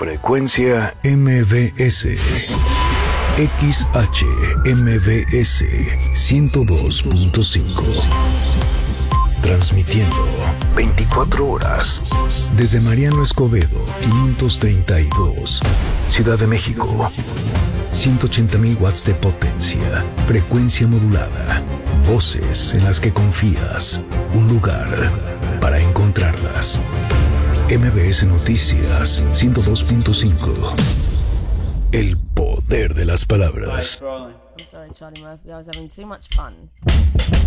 Frecuencia MBS. XHMBS 102.5. Transmitiendo 24 horas desde Mariano Escobedo 532, Ciudad de México. 180,000 watts de potencia, frecuencia modulada, voces en las que confías, un lugar para encontrarlas. MBS Noticias 102.5. El poder de las palabras. I'm sorry, Charlie Murphy. I was having too much fun.